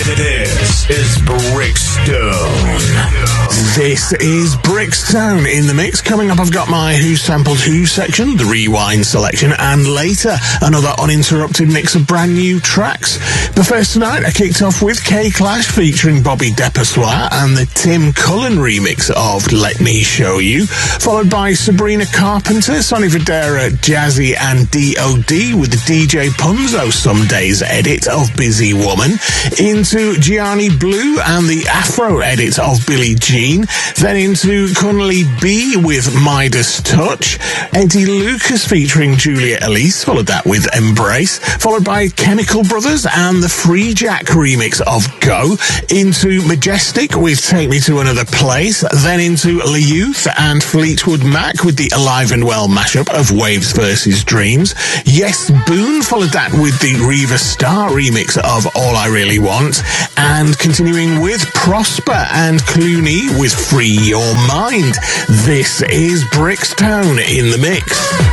This is Brickstone. This is Brickstone in the mix. Coming up, I've got my Who Sampled Who section, the rewind selection, and later, another uninterrupted mix of brand new tracks. But first tonight, I kicked off with K-Clash featuring Bobby Depossoir and the Tim Cullen remix of Let Me Show You, followed by Sabrina Carpenter, Sonny Fodera, Jazzy, and D.O.D. with the DJ Punzo Some Days edit of Busy Woman, into Gianni Blue and the Afro edit of Billie Jean, then into Connolly B with Midas Touch, Eddie Lucas featuring Julia Elise, followed that with Embrace, followed by Chemical Brothers and the Free Jack remix of Go, into Majestic with Take Me to Another Place, then into Youth and Fleetwood Mac with the Alive and Well mashup of Waves vs. Dreams, Yes Boone followed that with the Reva Star remix of All I Really Want, and continuing with Prosper and Clooney with Free Your Mind. This is Brickstone in the mix.